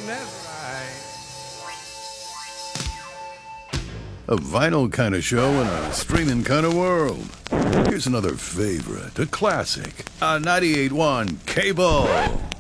That's right. A vinyl kind of show in a streaming kind of world. Here's another favorite, a classic, a 98.1 Cable.